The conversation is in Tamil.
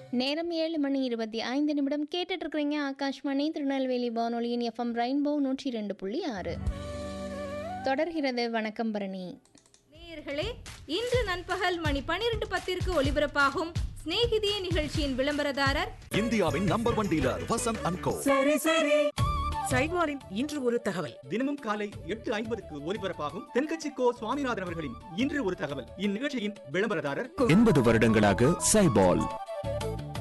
நேரம் 7:25 கேட்டுட்டு இருக்கிறீங்க. ஆகாஷ்வாணி திருநெல்வேலி வானொலியின் எஃப்எம் ரெயின்போ 102.6. தொடர்கிறது வணக்கம் பரணி. நேயர்களே, இன்று நண்பகல் மணி 12:10 ஒலிபரப்பாகும் சிநேகிதியே நிகழ்ச்சியின் விளம்பரதாரர் இந்தியாவின் நம்பர் 1 டீலர் வசந்த் அண்ட் கோ. சைவாரின் இன்று ஒரு தகவல். தினமும் காலை 8:50 ஒலிபரப்பாகும் தென்கட்சி கோ சுவாமிநாதன் அவர்களின் இன்று ஒரு தகவல். இந்நிகழ்ச்சியின் விளம்பரதாரர் 80 வருடங்களாக சைபால்.